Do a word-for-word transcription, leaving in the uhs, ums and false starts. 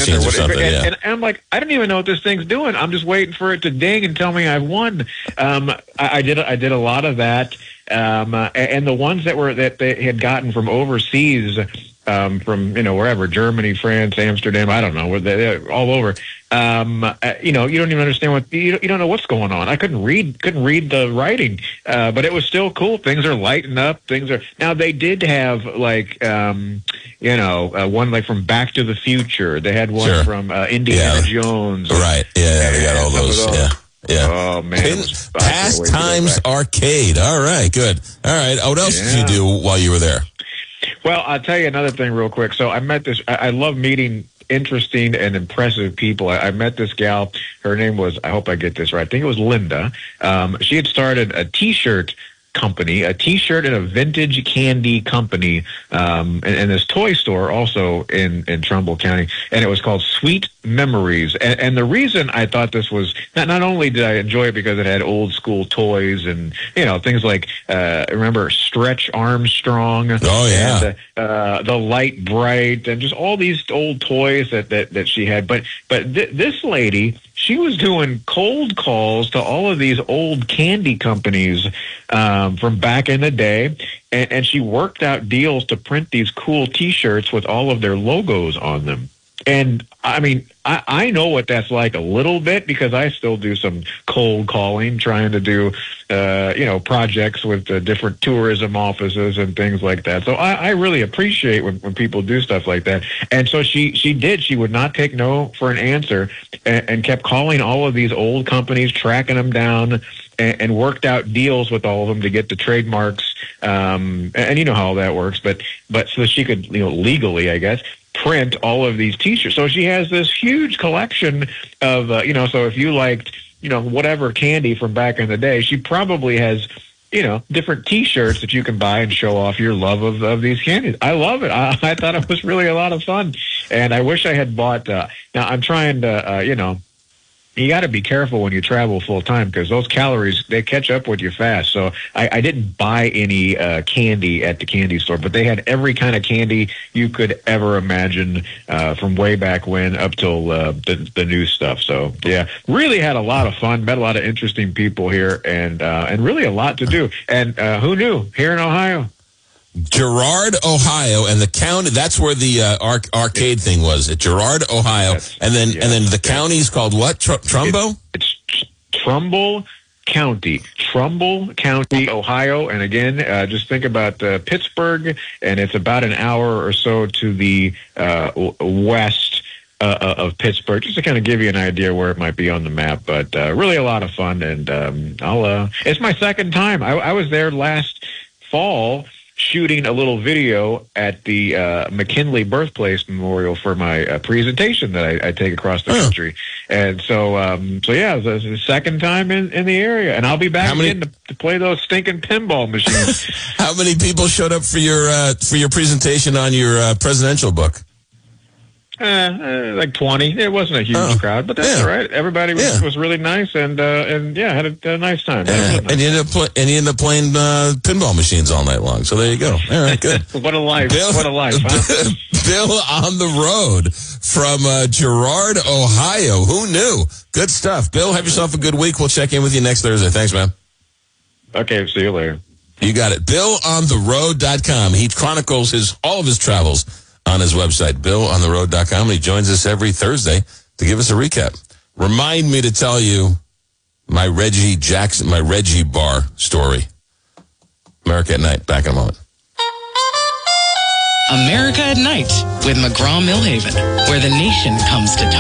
machines or, or something. And, yeah. and I'm like, I don't even know what this thing's doing. I'm just waiting for it to ding and tell me I've won. Um, I, I did I did a lot of that, um, uh, and the ones that were that they had gotten from overseas. Um, from, you know, wherever, Germany, France, Amsterdam, I don't know, where they're all over. Um, uh, you know, you don't even understand what, you, you don't know what's going on. I couldn't read, couldn't read the writing, uh, but it was still cool. Things are lighting up. Things are, now they did have like, um, you know, uh, one like from Back to the Future. They had one Sure. from uh, Indiana Yeah. Jones. Right. Yeah, they got all those. Yeah. Yeah. Oh, man. Pin, was, Pastimes Arcade. All right, good. All right. What else yeah. did you do while you were there? Well, I'll tell you another thing real quick. So I met this, I, I love meeting interesting and impressive people. I, I met this gal. Her name was, I hope I get this right, I think it was Linda. Um, she had started a T-shirt company, a T-shirt and a vintage candy company, um, and, and this toy store also in, in Trumbull County, and it was called Sweet Memories. And, and the reason I thought this was, not, not only did I enjoy it because it had old school toys and, you know, things like, uh, remember Stretch Armstrong? Oh, yeah. And, uh, uh, the Light Bright and just all these old toys that, that, that she had. But, but th- this lady, she was doing cold calls to all of these old candy companies um, from back in the day, and, and she worked out deals to print these cool T-shirts with all of their logos on them. And I mean, I, I know what that's like a little bit because I still do some cold calling, trying to do, uh, you know, projects with uh, different tourism offices and things like that. So I, I really appreciate when, when people do stuff like that. And so she, she did. She would not take no for an answer and, and kept calling all of these old companies, tracking them down, and, and worked out deals with all of them to get the trademarks. Um, and, and you know how all that works. But but so she could, you know, legally, I guess, print all of these T-shirts. So she has this huge collection of, uh, you know, so if you liked, you know, whatever candy from back in the day, she probably has, you know, different T-shirts that you can buy and show off your love of, of these candies. I love it. I, I thought it was really a lot of fun. And I wish I had bought, uh, now I'm trying to, uh, you know, you got to be careful when you travel full time because those calories, they catch up with you fast. So I, I didn't buy any uh, candy at the candy store, but they had every kind of candy you could ever imagine uh, from way back when up till uh, the, the new stuff. So, yeah, really had a lot of fun, met a lot of interesting people here, and uh, and really a lot to do. And uh, who knew, here in Ohio. Girard, Ohio, and the county, that's where the uh, arc, arcade thing was, at Girard, Ohio. Yes. And then Yes. and then the county's called what? Tr- Trumbo? It's, it's Trumbull County, Trumbull County, Ohio. And again, uh, just think about uh, Pittsburgh, and it's about an hour or so to the uh, w- west uh, of Pittsburgh, just to kind of give you an idea where it might be on the map. But uh, really a lot of fun, and um, I'll. Uh, it's my second time. I, I was there last fall, shooting a little video at the uh, McKinley Birthplace Memorial for my uh, presentation that I, I take across the huh. country. And so, um, so yeah, it was the second time in, in the area. And I'll be back How many- again to, to play those stinking pinball machines. How many people showed up for your uh, for your presentation on your uh, presidential book? Uh, uh, like twenty. It wasn't a huge Oh, crowd, but that's yeah. all right. Everybody was, Yeah. was really nice, and uh, and yeah, had a, a nice time. Had a Yeah. really nice And you ended up pl- and you ended up playing uh, pinball machines all night long. So there you go. All right, good. What a life! Bill, What a life! Huh? Bill on the road from uh, Girard, Ohio. Who knew? Good stuff. Bill, have yourself a good week. We'll check in with you next Thursday. Thanks, man. Okay, see you later. You got it. Bill on the road dot com. He chronicles his all of his travels on his website, Bill on the road dot com. He joins us every Thursday to give us a recap. Remind me to tell you my Reggie Jackson, my Reggie bar story. America at Night. Back in a moment. America at Night with McGraw-Millhaven, where the nation comes to talk.